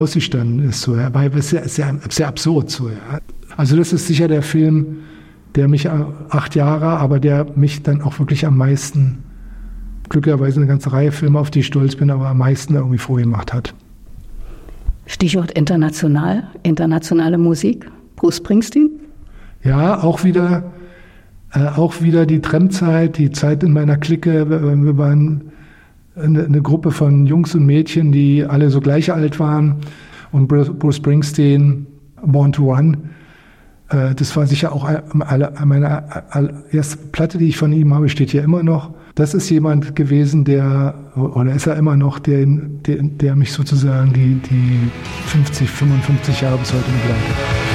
ausgestanden ist. So, ja, weil es sehr absurd. So, ja. Also das ist sicher der Film, der mich 8 Jahre, aber der mich dann auch wirklich am meisten, glücklicherweise eine ganze Reihe Filme, auf die ich stolz bin, aber am meisten irgendwie vorgemacht hat. Stichwort international, internationale Musik, Bruce Springsteen? Ja, auch wieder die Tramzeit, die Zeit in meiner Clique. Wir waren eine Gruppe von Jungs und Mädchen, die alle so gleich alt waren. Und Bruce Springsteen, Born to Run, das war sicher auch meine erste Platte, die ich von ihm habe, steht hier immer noch. Das ist jemand gewesen, oder ist er immer noch, der mich sozusagen die 50, 55 Jahre bis heute begleitet.